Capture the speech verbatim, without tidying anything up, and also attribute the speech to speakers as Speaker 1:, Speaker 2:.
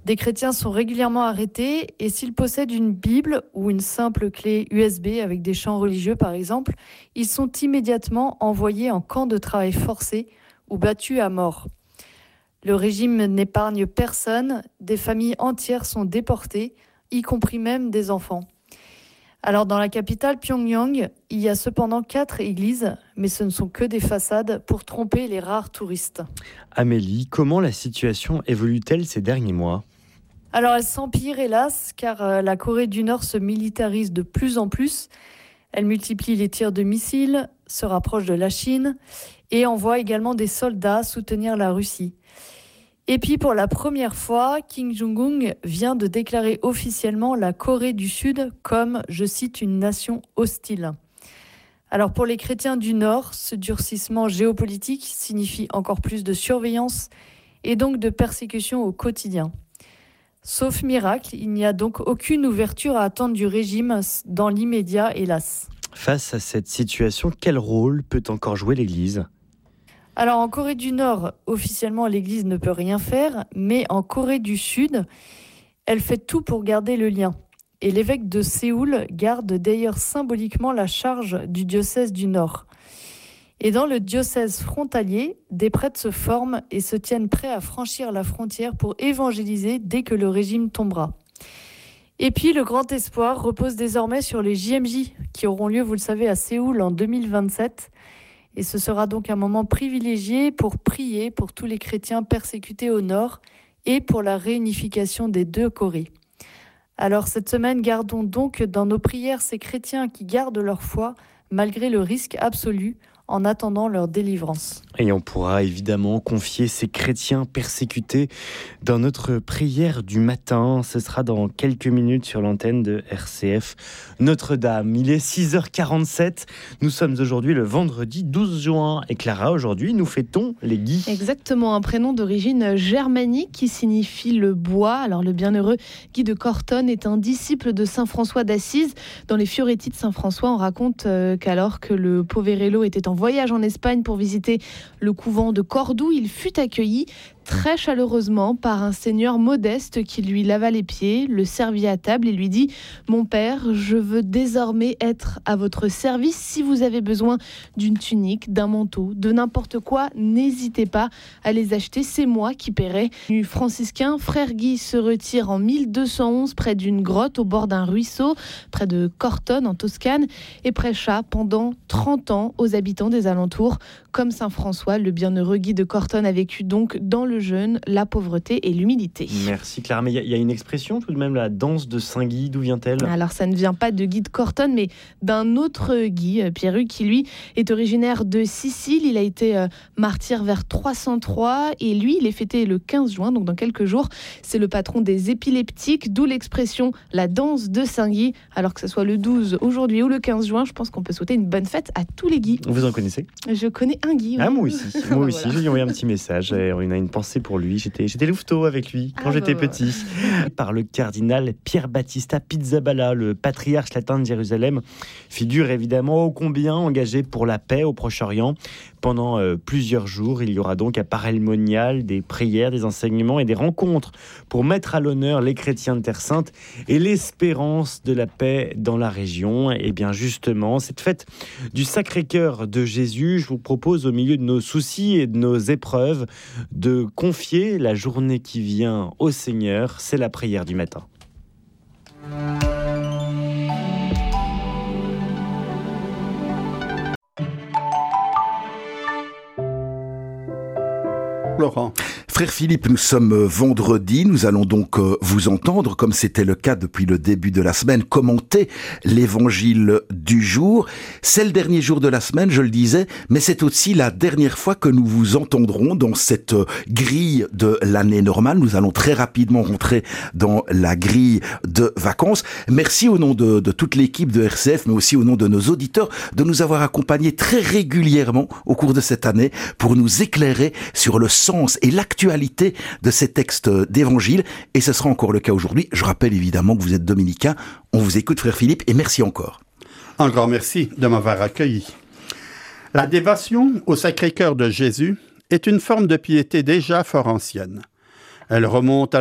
Speaker 1: Des chrétiens sont régulièrement arrêtés et s'ils possèdent une Bible ou une simple clé U S B avec des chants religieux par exemple, ils sont immédiatement envoyés en camp de travail forcé ou battus à mort. Le régime n'épargne personne, des familles entières sont déportées, y compris même des enfants. Alors dans la capitale Pyongyang, il y a cependant quatre églises, mais ce ne sont que des façades pour tromper les rares touristes.
Speaker 2: Amélie, comment la situation évolue-t-elle ces derniers mois ?
Speaker 1: Alors elle s'empire hélas, car la Corée du Nord se militarise de plus en plus. Elle multiplie les tirs de missiles, se rapproche de la Chine et envoie également des soldats soutenir la Russie. Et puis pour la première fois, Kim Jong-un vient de déclarer officiellement la Corée du Sud comme, je cite, une nation hostile. Alors pour les chrétiens du Nord, ce durcissement géopolitique signifie encore plus de surveillance et donc de persécution au quotidien. Sauf miracle, il n'y a donc aucune ouverture à attendre du régime dans l'immédiat, hélas.
Speaker 2: Face à cette situation, quel rôle peut encore jouer l'Église ?
Speaker 1: Alors en Corée du Nord, officiellement l'Église ne peut rien faire, mais en Corée du Sud, elle fait tout pour garder le lien. Et l'évêque de Séoul garde d'ailleurs symboliquement la charge du diocèse du Nord. Et dans le diocèse frontalier, des prêtres se forment et se tiennent prêts à franchir la frontière pour évangéliser dès que le régime tombera. Et puis le grand espoir repose désormais sur les J M J qui auront lieu, vous le savez, à Séoul en deux mille vingt-sept. Et ce sera donc un moment privilégié pour prier pour tous les chrétiens persécutés au Nord et pour la réunification des deux Corées. Alors cette semaine, gardons donc dans nos prières ces chrétiens qui gardent leur foi malgré le risque absolu en attendant leur délivrance.
Speaker 2: Et on pourra évidemment confier ces chrétiens persécutés dans notre prière du matin. Ce sera dans quelques minutes sur l'antenne de R C F Notre-Dame. Il est six heures quarante-sept. Nous sommes aujourd'hui le vendredi douze juin. Et Clara, aujourd'hui, nous fêtons les Guy.
Speaker 3: Exactement, un prénom d'origine germanique qui signifie le bois. Alors le bienheureux Guy de Cortone est un disciple de saint François d'Assise. Dans les Fioretti de saint François, on raconte euh, qu'alors que le Poverello était en voyage en Espagne pour visiter le couvent de Cordoue, il fut accueilli très chaleureusement par un seigneur modeste qui lui lava les pieds, le servit à table et lui dit « Mon père, je veux désormais être à votre service. Si vous avez besoin d'une tunique, d'un manteau, de n'importe quoi, n'hésitez pas à les acheter, c'est moi qui paierai. » Le franciscain, frère Guy se retire en mille deux cent onze près d'une grotte au bord d'un ruisseau, près de Cortone en Toscane, et prêcha pendant trente ans aux habitants des alentours. Comme saint François, le bienheureux Guy de Cortone a vécu donc dans le le jeûne, la pauvreté et l'humilité.
Speaker 2: Merci Clara, mais il y, y a une expression tout de même, la danse de Saint-Guy, d'où vient-elle ?
Speaker 3: Alors ça ne vient pas de Guy de Cortone, mais d'un autre Guy, Pierruc, qui lui est originaire de Sicile. Il a été euh, martyr vers trois cent trois et lui, il est fêté le quinze juin, donc dans quelques jours. C'est le patron des épileptiques, d'où l'expression la danse de Saint-Guy. Alors que ce soit le douze aujourd'hui ou le quinze juin, je pense qu'on peut souhaiter une bonne fête à tous les Guy.
Speaker 2: Vous en connaissez ?
Speaker 3: Je connais un Guy.
Speaker 2: Ah, moi aussi, moi aussi.
Speaker 3: Voilà.
Speaker 2: J'ai envoyé un petit message et on a une pensée pour lui. J'étais, j'étais louveteau avec lui quand
Speaker 3: ah
Speaker 2: j'étais
Speaker 3: bah
Speaker 2: petit. Par le cardinal Pier Battista Pizzaballa, le patriarche latin de Jérusalem, figure évidemment ô combien engagé pour la paix au Proche-Orient. Pendant euh, plusieurs jours, il y aura donc à Paray-le-Monial des prières, des enseignements et des rencontres pour mettre à l'honneur les chrétiens de Terre Sainte et l'espérance de la paix dans la région. Et bien justement, cette fête du Sacré-Cœur de Jésus, je vous propose au milieu de nos soucis et de nos épreuves de confier la journée qui vient au Seigneur. C'est la prière du matin.
Speaker 4: Laurent. Frère Philippe, nous sommes vendredi, nous allons donc vous entendre, comme c'était le cas depuis le début de la semaine, commenter l'évangile du jour. C'est le dernier jour de la semaine, je le disais, mais c'est aussi la dernière fois que nous vous entendrons dans cette grille de l'année normale. Nous allons très rapidement rentrer dans la grille de vacances. Merci au nom de, de toute l'équipe de R C F, mais aussi au nom de nos auditeurs, de nous avoir accompagnés très régulièrement au cours de cette année pour nous éclairer sur le sens et l'actualité de ces textes d'évangile, et ce sera encore le cas aujourd'hui. Je rappelle évidemment que vous êtes dominicain. On vous écoute, frère Philippe, et merci encore.
Speaker 5: Un grand merci de m'avoir accueilli. La dévotion au Sacré-Cœur de Jésus est une forme de piété déjà fort ancienne. Elle remonte à